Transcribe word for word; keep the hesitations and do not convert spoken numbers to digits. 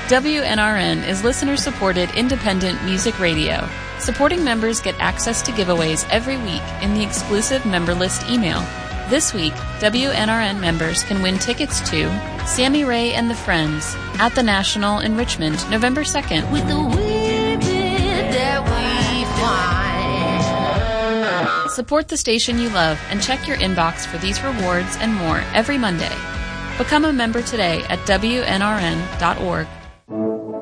W N R N is listener-supported independent music radio. Supporting members get access to giveaways every week in the exclusive member list email. This week, W N R N members can win tickets to Sammy Ray and the Friends at the National in Richmond, November second. With the women that we find. Support the station you love and check your inbox for these rewards and more every Monday. Become a member today at W N R N dot org.